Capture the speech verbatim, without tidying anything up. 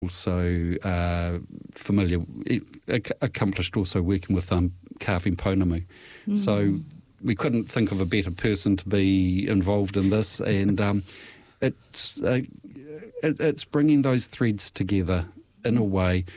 Also uh, familiar, accomplished also working with um, carving pounamu. Mm. So we couldn't think of a better person to be involved in this, and um, it's uh, it, it's bringing those threads together in a way